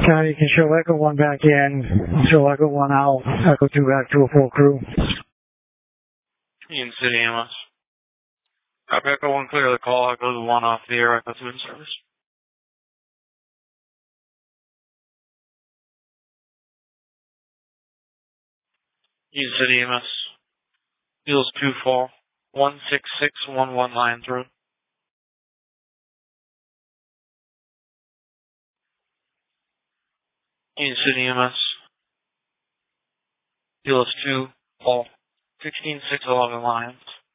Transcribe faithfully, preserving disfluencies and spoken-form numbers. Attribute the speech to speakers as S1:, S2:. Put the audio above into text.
S1: County, you can show Echo one back in, show Echo one out, Echo two back to a full crew.
S2: Union City M S. Copy, Echo one clear the call, Echo one off the air, Echo two in service. Union City M S. Wheels two four, one six six one one Lions Road. Union City M S. Wheels two four, sixteen six eleven Lions.